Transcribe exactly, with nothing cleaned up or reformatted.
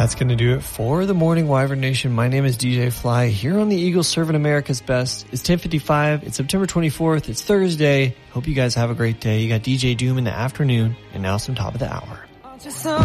That's going to do it for the Morning Wyvern Nation. My name is D J Fly here on the Eagle serving America's best. It's ten fifty-five. It's September twenty-fourth. It's Thursday. Hope you guys have a great day. You got D J Doom in the afternoon and now some top of the hour.